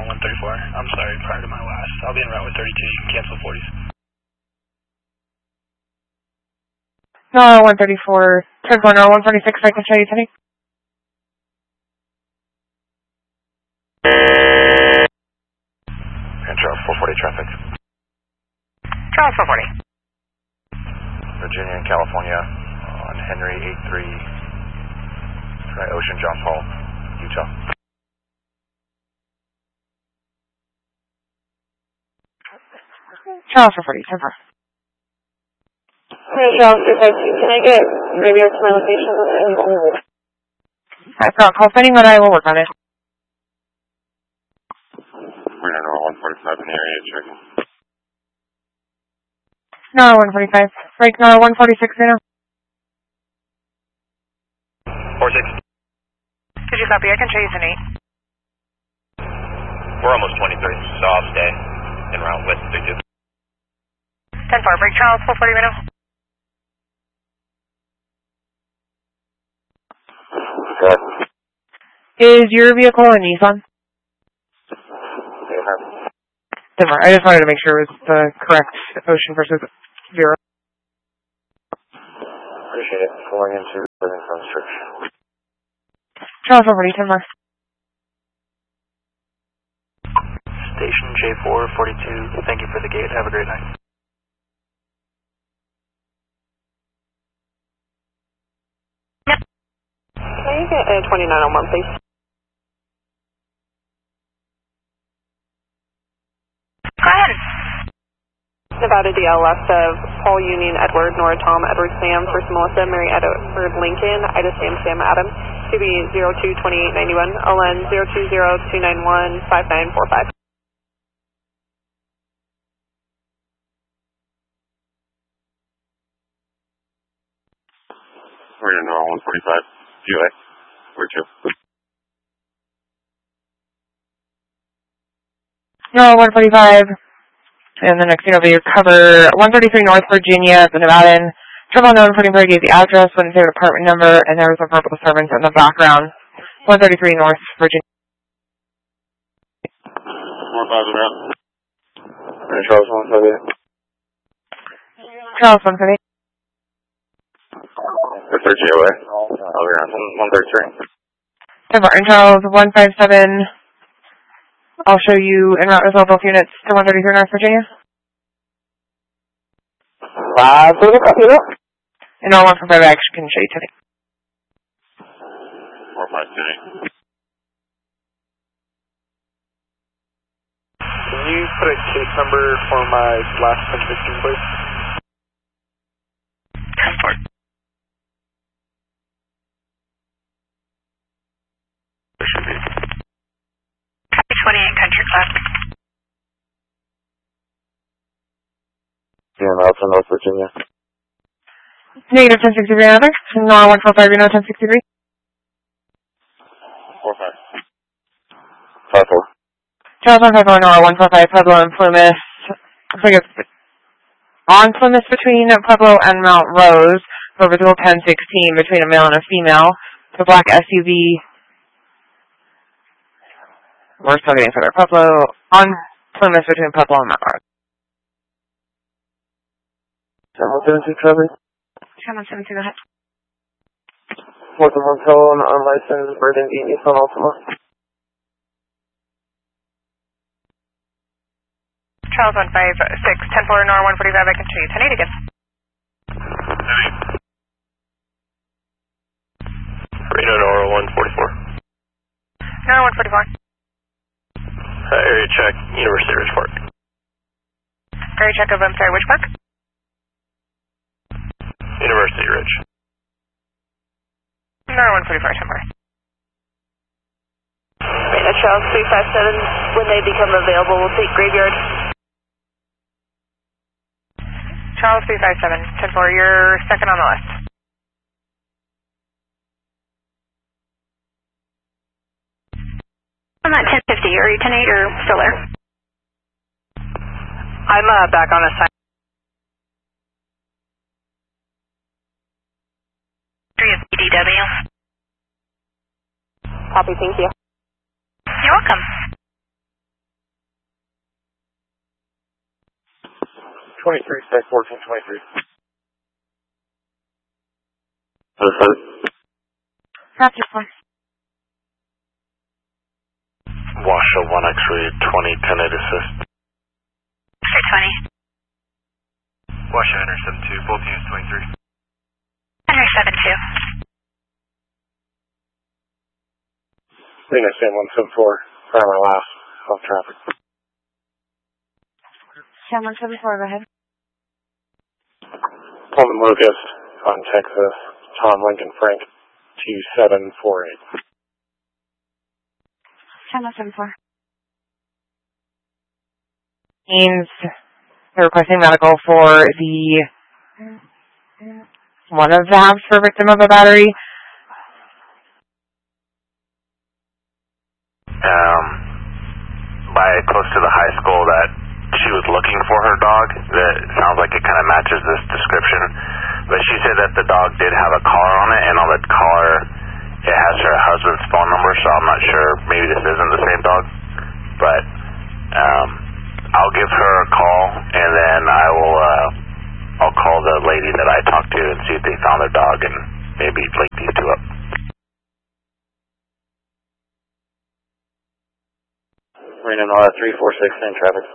on 134. I'm sorry, prior to my last. I'll be en route with 32. You can cancel 40s. No, 134. 10-4, no, 146, I can show you today. Charles 440 traffic. Charles 440. Virginia and California on Henry 83. Right, Ocean Johns Hall, Utah. Charles 440, 10-4. Hey, Charles 252. Can I get Graveyard to my location? I've got call pending, but I will work on it. We're in 145 in the area, checking. No, 145. Right, no, 146 right now. 46. Did you copy? I can show you tonight. We're almost 23, so I'll stay en route with 32. 10-4, break Charles 440 right now. Good. Is your vehicle a Nissan? Different. I just wanted to make sure it was the correct Ocean versus Zero. Appreciate it. Pulling into Livingstone Church. Charles 440, 10 more. Station J442. Thank you for the gate. Have a great night. Can you get a 2901, please? Go ahead. Nevada DL left of Paul Union, Edward, Nora Tom, Edward Sam, First Melissa, Mary Edward Lincoln, Ida Sam, Sam Adam, to be 022891, LN 020-291-5945. We're in 145. GLA. Where to? No, 145. And the next thing will be your cover 133 North Virginia, the Nevadan. Triple known putting gave the address, wouldn't say the apartment number, and there was a verbal disturbance in the background. 133 North Virginia. 150 around. Charles 158. Charles 158. The third GOA. I'll be around 133. And Charles 157. I'll show you en route as well both units to 133 North Virginia. 5 And all 145 I actually can show you today. 453. Can you put a case number for my last 1016, please? 10-4. Should be. 28 Country Club. Yeah, that's in North Virginia. Negative 1063 another. Nora 145, you know 1063. 45. 54. Charles 154, Nora 145, Pueblo and Plymouth. Looks like it's on Plymouth between Pueblo and Mount Rose. Over to 1016 between a male and a female. The black SUV. We're still getting further. Pueblo on Plymouth between Pueblo and Mount Rose. 772 Trevor. 772, go ahead. What's the hotel on unlicensed Burgundy Nissan Altima? Charles 156, 10-4, Nora 145, I can show you 10-8 again. Reno, Nora 144. Nora 144. Area check, University Ridge Park. Area check of, I'm sorry, which park? University Ridge. Nora 144, 10-4. Reno Charles 357, when they become available, we'll take Graveyard. Charles 357, 10-4, you're second on the list. I'm at 1050, are you 10-8 or still there? I'm back on assignment. 3 at BDW. Copy, thank you. You're welcome. 23, say 1423. Copy, 4. Washoe 1 X-ray 20, 10 8 assist. X-ray 20. Washoe Henry 72, both units 23. Henry 72. Phoenix Sam 174, primary last, off traffic. Sam 174, go ahead. Pullman Lucas on Texas, Tom Lincoln Frank 2748. Sam 174. Means they're requesting medical for the one of the halves for victim of a battery. By close to the high school that she was looking for her dog. That sounds like it kind of matches this description. But she said that the dog did have a collar on it, and on the collar it has her husband's phone number, so I'm not sure. Maybe this isn't the same dog. But I'll give her a call, and then I'll call the lady that I talked to and see if they found their dog and maybe link these two up. Reno Nora 346 in traffic.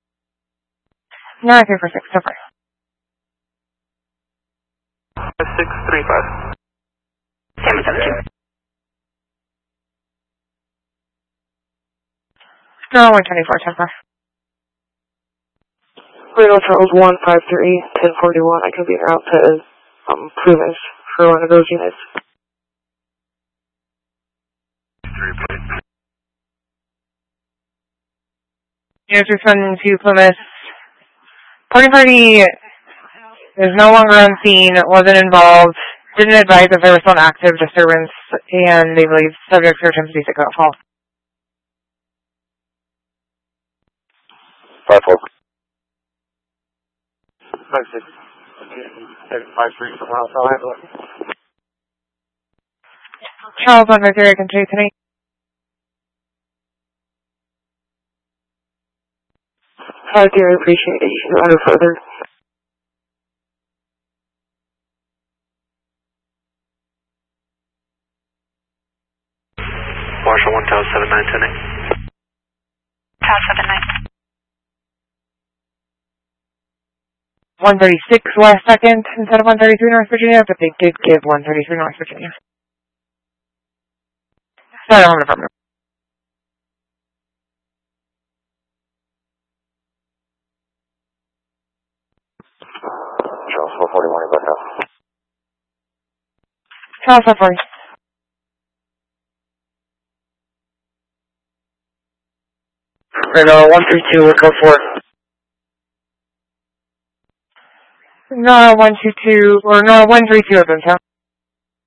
Nora 346, so far. 635. Sam 72. Nora 124, so far. Reno Charles 153, 1041. I can be en route to Plumas for one of those units. 3 please. Units responding to Plymouth. Party is no longer on scene, wasn't involved, didn't advise if there was some active disturbance, and they believe subjects are attempting to seek out fault. 5-4. 5-6. 5-3, somewhere else. I'll handle it. Charles, 153, I can see you tonight. I dearly appreciate it. You can go no further. Marshall 1 Tower 7910. Tower 79. 136 last second instead of 133 North Virginia, but they did give 133 North Virginia. Sorry, home department. Charles 441, but no. Charles 440. Reno 132, we'll go for. No, 122, or no, 132 of them, Tom.